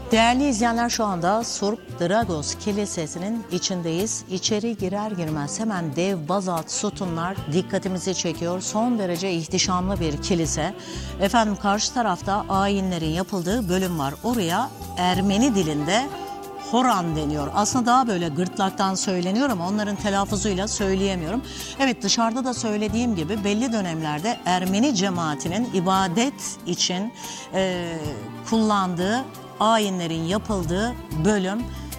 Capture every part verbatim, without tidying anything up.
Değerli izleyenler, şu anda Surp Dragos Kilisesi'nin içindeyiz. İçeri girer girmez hemen dev bazalt sütunlar dikkatimizi çekiyor. Son derece ihtişamlı bir kilise. Efendim, karşı tarafta ayinlerin yapıldığı bölüm var. Oraya Ermeni dilinde Horan deniyor. Aslında daha böyle gırtlaktan söyleniyor ama onların telaffuzuyla söyleyemiyorum. Evet, dışarıda da söylediğim gibi belli dönemlerde Ermeni cemaatinin ibadet için e, kullandığı ayinlerin yapıldığı bölüm.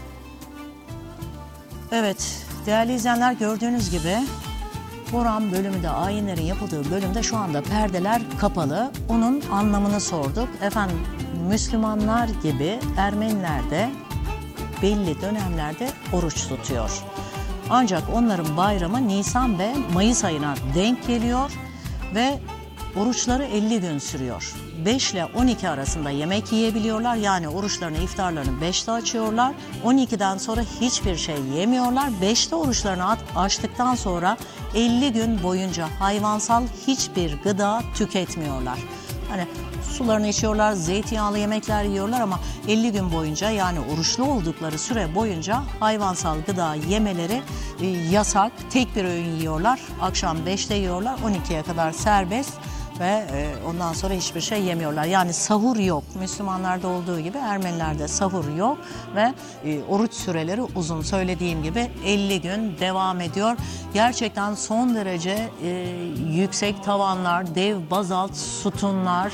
Evet değerli izleyenler, gördüğünüz gibi Horan bölümünde, ayinlerin yapıldığı bölümde şu anda perdeler kapalı. Onun anlamını sorduk. Efendim, Müslümanlar gibi Ermeniler de belli dönemlerde oruç tutuyor. Ancak onların bayramı Nisan ve Mayıs ayına denk geliyor ve oruçları elli gün sürüyor. beş ile on iki arasında yemek yiyebiliyorlar. Yani oruçlarını, iftarlarını beşte açıyorlar. on ikiden sonra hiçbir şey yemiyorlar. beşte oruçlarını açtıktan sonra elli gün boyunca hayvansal hiçbir gıda tüketmiyorlar. Hani sularını içiyorlar, zeytinyağlı yemekler yiyorlar ama elli gün boyunca, yani oruçlu oldukları süre boyunca hayvansal gıda yemeleri e, yasak. Tek bir öğün yiyorlar. Akşam beşte yiyorlar. on ikiye kadar serbest ve e, ondan sonra hiçbir şey yemiyorlar. Yani sahur yok. Müslümanlarda olduğu gibi Ermenilerde sahur yok ve e, oruç süreleri uzun. Söylediğim gibi elli gün devam ediyor. Gerçekten son derece e, yüksek tavanlar, dev bazalt sütunlar.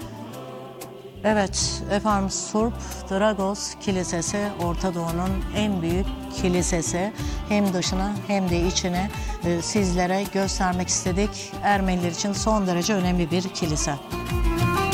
Evet efendim, Surp Dragos Kilisesi Orta Doğu'nun en büyük kilisesi. Hem dışını hem de içini e, sizlere göstermek istedik. Ermeniler için son derece önemli bir kilise.